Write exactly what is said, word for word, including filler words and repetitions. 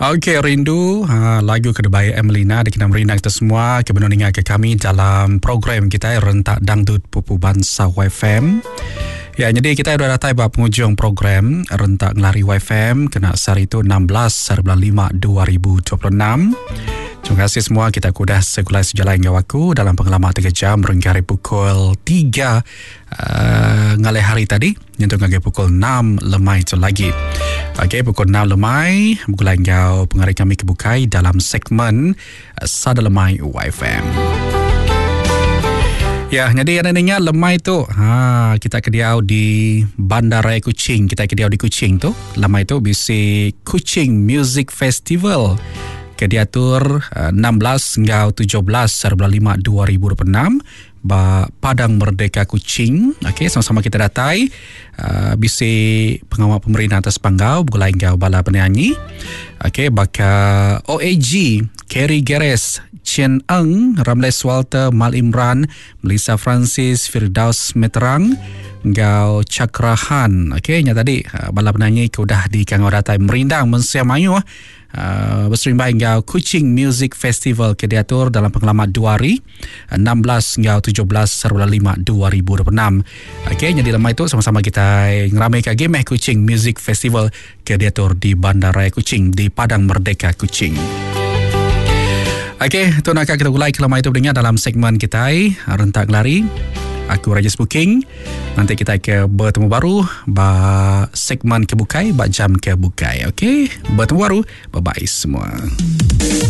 Okey, rindu ha, lagu kedebaya Emelina di kena merindang kita semua ke mendengar ke kami dalam program kita Rentak Dangdut Pupu Bangsa Y F M. Ya, jadi kita dah datang pada penghujung program Rentak Ngelari Y F M kena sehari itu enam belas bulan lima dua ribu dua puluh enam. Terima kasih semua, kita kudah segulai sejalan dengan aku dalam pengalaman tiga jam menggari pukul tiga uh, ngalai hari tadi nyentuh ngagi pukul enam lemai tu lagi. Okey, pukul enam lemai mulai ngau pengari kami kebukai dalam segmen uh, Sada Lemai Y F M. Ya, jadi adanya lemai tu ha, kita kediau di Bandaraya Kuching. Kita kediau di Kuching tu. Lemai tu bisi Kuching Music Festival. Diatur uh, enam belas hingga tujuh belas bulan lima dua ribu dua puluh enam ba Padang Merdeka Kuching. Okey, sama-sama kita datai uh, bisi pengawal pemerintah atas panggau bulan hingga bala penyanyi. Okey, baka O A G Kerry Geres, Chen Eng, Ramles Walter, Mal Imran, Melissa Francis, Firdaus Meterang, Ngau Cakrahan. Okey, nya tadi uh, bala penyanyi ke udah di kangau datai merindang mensiamayu Uh, berserimbang hingga Kuching Music Festival ke diatur dalam pengalaman dua hari enam belas hingga tujuh belas bulan lima dua ribu dua puluh enam. Okey, jadi lemah itu sama-sama kita ngeramaikan game Kuching Music Festival ke diatur di Bandaraya Kuching di Padang Merdeka Kuching. Okey, tu nak kita mulai kelama itu dengar dalam segmen kita Rentak Lari. Aku Rajas Booking. Nanti kita ke bertemu baru ba segmen kebukai, ba jam kebukai. Okey, bertemu baru. Bye bye semua.